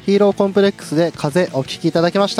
ヒーローコンプレックスで風お聴きいただきました。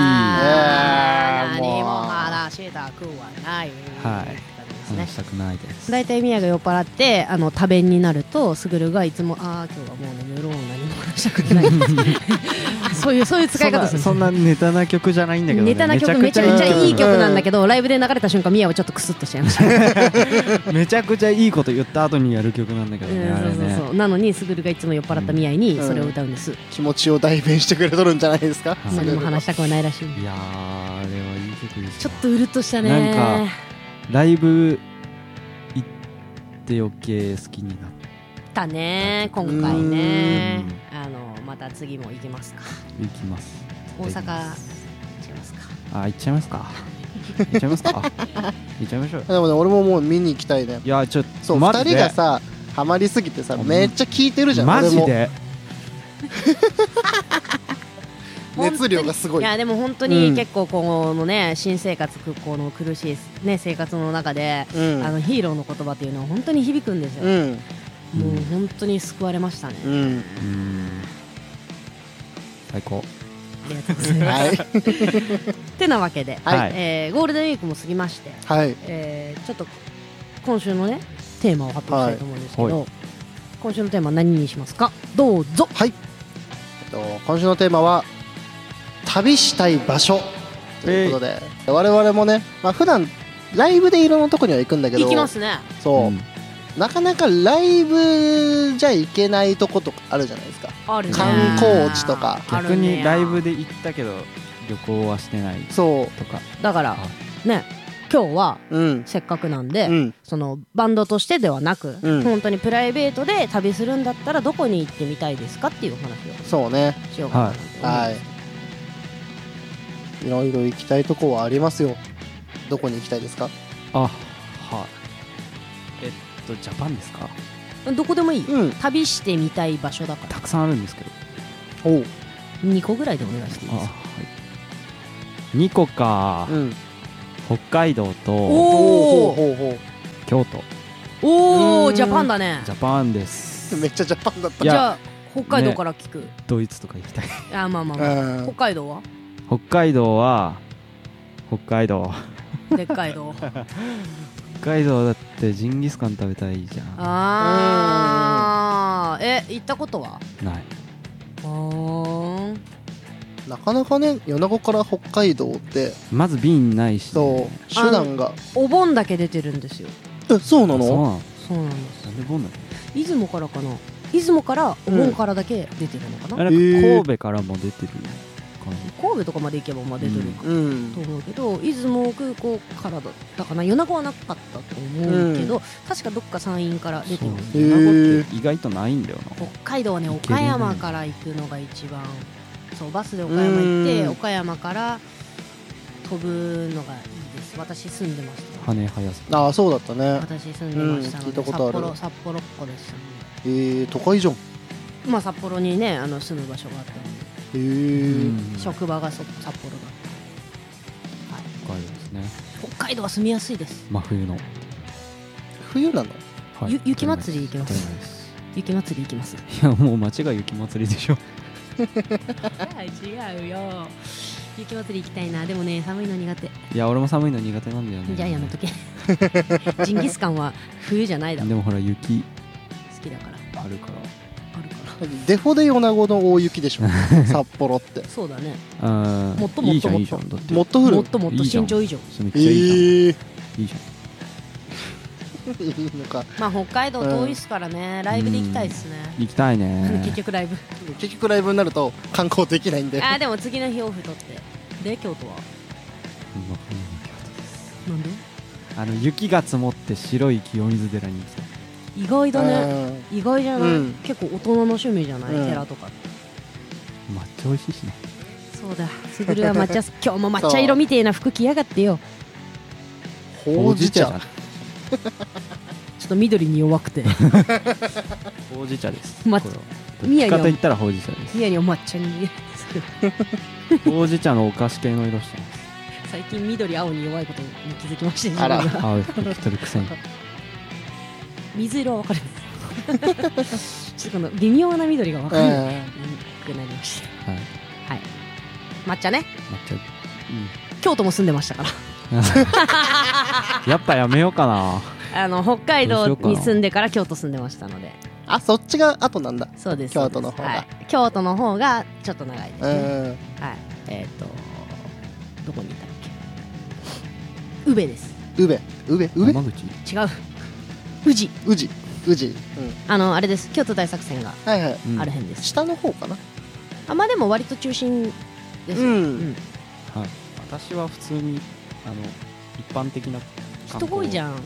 何も話したくはない。 はい。話したくないです。 だいたいミヤが酔っ払って多弁になるとスグルがいつも今日はもう眠ろう、何も話したくないそういう使い方する。 そんなネタな曲じゃないんだけどね。 ネタな曲めちゃくちゃいい曲なんだけど、ライブで流れた瞬間ミヤはちょっとクスッとしちゃいましためちゃくちゃいいこと言った後にやる曲なんだけどね、あれね。 そうなのにスグルがいつも酔っ払ったミヤにそれを歌うんです、 気持ちを代弁してくれとるんじゃないですか。 何も話したくはないらしい。 いやー、あれはいい曲です。 ちょっとうるっとしたね。 なんかライブ行って余計好きになったね、今回ね。また次も行きますか。 行きます。 大阪行っちゃいますか。 行っちゃいますか行っちゃいますか行っちゃいましょう。 でもね、俺ももう見に行きたいね。 いや、ちょっとそう、2人がさハマりすぎてさ、めっちゃ聞いてるじゃん。 マジで熱量がすごい。 いやでも本当に結構このね、新生活この苦しいね生活の中で、ヒーローの言葉っていうのは本当に響くんですよ。もう本当に救われましたね。 最高。 ありがとうございます。てなわけで、ゴールデンウィークも過ぎまして、ちょっと今週のねテーマを発表したいと思うんですけど、今週のテーマ何にしますか。どうぞ。 はい、今週のテーマは旅したい場所ということで、我々もね、普段ライブでいろんなとこには行くんだけど、 行きますね。 そう、なかなかライブじゃ行けないとことかあるじゃないですか。 あるね、 観光地とか。 逆にライブで行ったけど旅行はしてないとか。 だからね、今日はせっかくなんで、そのバンドとしてではなく、本当にプライベートで旅するんだったらどこに行ってみたいですかっていう話をそうねしようかなと思うんです。 はい、いろいろ行きたいとこはありますよ。どこに行きたいですか。 ジャパンですか。 どこでもいい、旅してみたい場所だからたくさんあるんですけど。 2個ぐらいでお願いしていいですか。 2個か、北海道と京都。ジャパンだね。 ジャパンです。 めっちゃジャパンだった。 じゃあ北海道から聞く。 ドイツとか行きたい。 北海道は北海道でっかい道北海道だってジンギスカン食べたいじゃん。 行ったことはない。 なかなかね、米子から北海道ってまず便ないし、 そう、手段がお盆だけ出てるんですよ。 そうなの。 そうなんです。 なんで盆だけ。 出雲からかな。出雲からお盆からだけ出てるのかな。 神戸からも出てる。 神戸とかまで行けば出てるかと思うけど、出雲空港からだったかな。米子はなかったと思うけど、確かどっか山陰から出てます。 米子って意外とないんだよな。 北海道はね、岡山から行くのが一番、そう、バスで岡山行って岡山から飛ぶのがいいです。私住んでました。 羽早さ。 そうだったね。 私住んでましたので、札幌っ子でしたね。都会じゃん。 札幌にね、住む場所があったので、職場が札幌だった。 北海道ですね。 北海道は住みやすいです。 真冬の。 冬なの。 雪祭り行きます。雪祭り行きます。いや、もう街が雪祭りでしょ。 違うよ。雪祭り行きたいな。でもね、寒いの苦手。 いや、俺も寒いの苦手なんだよね。 じゃあやめとけ。ジンギスカンは冬じゃないだろ。 でもほら、雪好きだから。 あるから。 デフォで米子の大雪でしょ。札幌って。 そうだね。 もっともっともっと降る。 もっともっと身長以上。 めっちゃいいじゃん。いいじゃん。 いいのか。 北海道遠いっすからね、ライブで行きたいっすね。 行きたいね。 結局ライブになると観光できないんで。 でも次の日オフ取って。で、京都はなんで雪が積もって白い清水寺に行きたい。 意外だね。意外じゃない、結構大人の趣味じゃない、寺とかって。 抹茶美味しいしね。 そうだ、すぐるは抹茶今日も抹茶色みてえな服着やがってよ。 ほうじ茶。 ちょっと緑に弱くて。 ほうじ茶です。 宮に言ったらほうじ茶です。 宮にお抹茶に。 ほうじ茶のお菓子系の色してます。 最近緑青に弱いことに気づきました。 あら、青い服着てるくせに。 水色は分かる。ちょっとこの微妙な緑が分かる。 くなりました。 はい、 はい、抹茶ね。 抹茶、 京都も住んでましたからやっぱやめようかな。 北海道に住んでから京都住んでましたので。 あ、そっちが後なんだ。 そうです。 京都の方が、 はい、京都の方がちょっと長いですね。はい、どこにいたっけ。宇部です。 宇部山口。 違う、宇治、あれです、京都大作戦がある辺です。 下の方かな。 まあでも割と中心ですよ。はい、 私は普通に一般的な人多いじゃん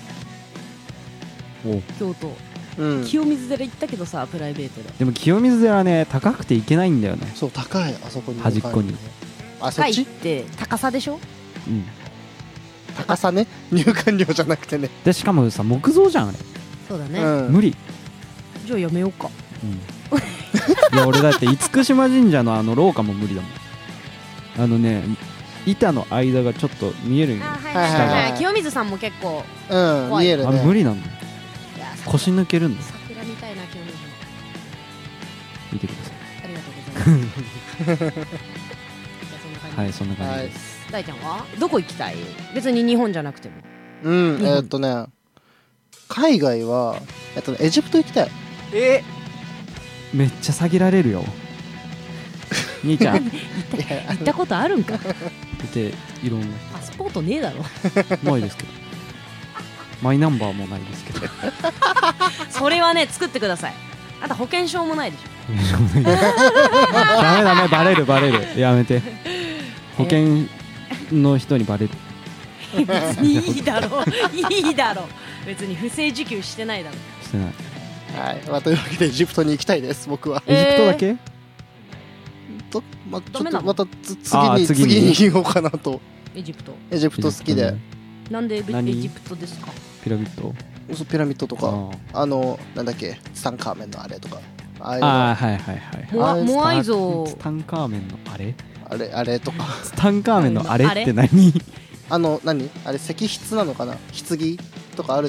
京都。清水寺行ったけどさ、プライベートで。 でも清水寺ね、高くて行けないんだよね。 そう、高い、あそこに端っこに。 高いって高さでしょ。 高さね、入館料じゃなくてね。 でしかもさ、木造じゃんあれ。 そうだね、 無理。 じゃあやめようか。 いや俺だって厳島神社の廊下も無理だもん。板の間がちょっと見えるんよ。 清水さんも結構見えるね。 無理なんだよ。腰抜けるんだよ。 桜みたいな清水も見てください。 ありがとうございます。 はい、そんな感じです。 大ちゃんはどこ行きたい？別に日本じゃなくても。 海外はエジプト行きたい。 めっちゃ下げられるよ。兄ちゃん行ったことあるんか。 でいろんなパスポートねえだろ。 ないですけど、マイナンバーもないですけど。 それはね、作ってください。あと保険証もないでしょ。 ダメバレるやめて。保険の人にバレる。 別にいいだろ別に不正受給してないだろ。 してない。 はい、というわけでエジプトに行きたいです、僕は。 エジプトだけ？ ちょっとまた次に行こうかなと。 エジプト好きで。 なんでエジプトですか？ ピラミッド？ そう、ピラミッドとか、なんだっけ、ツタンカーメンのあれとか。 はい。 モアイ像。 ツタンカーメンのあれ？ あれとか。 ツタンカーメンのあれって何？ 何？あれ石筆なのかな？棺とかある。